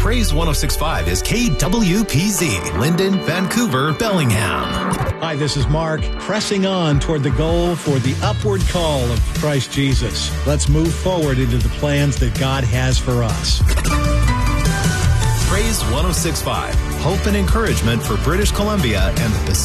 Praise 106.5 is KWPZ, Linden, Vancouver, Bellingham. Hi, this is Mark, pressing on toward the goal for the upward call of Christ Jesus. Let's move forward into the plans that God has for us. Praise 106.5, hope and encouragement for British Columbia and the Pacific